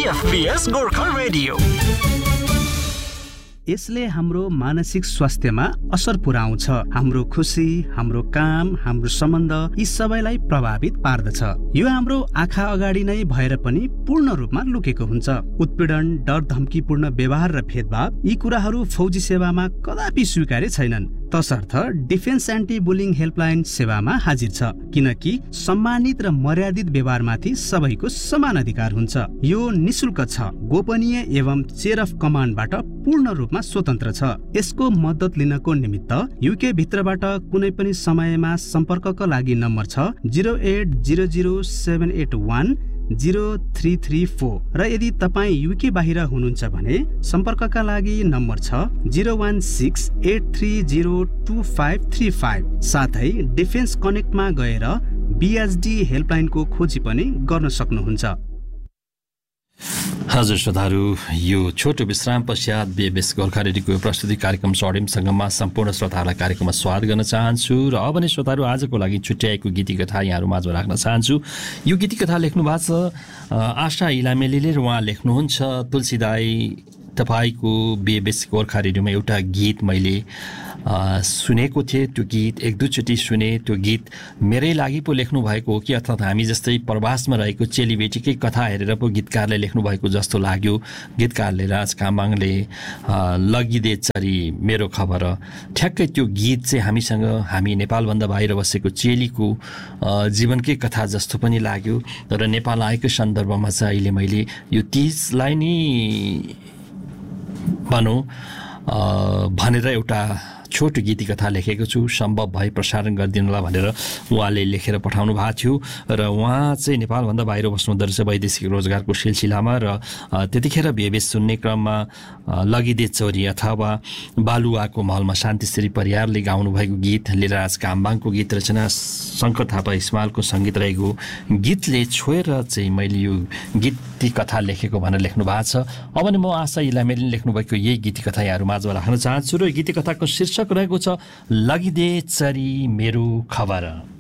CFBS Gorkha radio. यसले हाम्रो मानसिक स्वास्थ्यमा असर पुर्याउँछ। हाम्रो खुसी, हाम्रो काम, हाम्रो सम्बन्ध यी सबैलाई प्रभावित पार्दछ। यो हाम्रो आँखा अगाडि नै भएर पनि पूर्ण रूपमा लुकेको हुन्छ। उत्पीडन, डर, धम्कीपूर्ण व्यवहार र भेदभाव यी कुराहरू फौजी सेवामा कदापि स्वीकार्य छैनन्। तसर्थ डिफेन्स एन्टी बुलिङ हेल्पलाइन सेवामा हाजिर छ, किनकि सम्मानित र मर्यादित व्यवहारमाथि सबैको समान अधिकार हुन्छ। यो निशुल्क छ, गोपनीय एवं चेयर अफ कमान्डबाट पूर्ण रूपमा स्वतन्त्र छ। यसको मद्दत लिनको निमित्त युके भित्रबाट कुनै पनि समयमा सम्पर्कका लागि नम्बर छ 080078103334 र यदि तपाईँ युके बाहिर हुनुहुन्छ भने सम्पर्कका लागि नम्बर छ 01683025535। साथै डिफेन्स कनेक्टमा गएर BHD हेल्पलाइनको खोजी पनि गर्न सक्नुहुन्छ। हजुर श्रोताहरू, यो छोटो विश्राम पश्चात बीएबीएस गोर्खा रेडियोको प्रस्तुति कार्यक्रम स्वर्णिम सङ्गममा सम्पूर्ण श्रोताहरूलाई कार्यक्रममा स्वागत गर्न चाहन्छु। र अब नै श्रोताहरू, आजको लागि छुट्याएको गीतिकथा यहाँहरू माझमा राख्न चाहन्छु। यो गीतिकथा लेख्नु भएको छ आशा इलामेलीले, र उहाँ लेख्नुहुन्छ तुलसी दाई, तपाईँको बीएबीएस गोर्खा रेडियोमा एउटा गीत मैले सुनेको थिएँ। त्यो गीत एक दुईचोटि सुने। त्यो गीत मेरै लागि पो लेख्नु भएको हो कि अर्थात् हामी जस्तै प्रवासमा रहेको चेलीबेटीकै कथा हेरेर पो गीतकारले लेख्नु भएको जस्तो लाग्यो। गीतकारले राज कामाङले लगिदे चरी मेरो खबर। ठ्याक्कै त्यो गीत चाहिँ हामीसँग, हामी नेपालभन्दा बाहिर बसेको चेलीको जीवनकै कथा जस्तो पनि लाग्यो। र नेपाल आएको सन्दर्भमा चाहिँ अहिले मैले यो तीजलाई नि भनौँ भनेर एउटा छोटो गीतिकथा लेखेको छु। सम्भव भए प्रसारण गरिदिनुला भनेर उहाँले लेखेर पठाउनु भएको थियो। र उहाँ चाहिँ नेपालभन्दा बाहिर बस्नुहुँदो रहेछ वैदेशिक रोजगारको सिलसिलामा। र त्यतिखेर बीएबीएस सुन्ने क्रममा लगिदे चोरी अथवा बालुवाको महलमा शान्तिश्री परियारले गाउनुभएको गीत, लीलाराज काम्बाङको गीत रचना, शङ्कर थापा इस्मालको सङ्गीत रहेको गीतले छोएर चाहिँ मैले यो गीतिकथा लेखेको भनेर लेख्नु भएको छ। अब नि म आशा इलामेलीले लेख्नुभएको यही गीतिकथा यहाँहरू माझमा राख्न चाहन्छु। र गीतिकथाको शीर्षक रहेको छ लगिदे चरी मेरो खबर।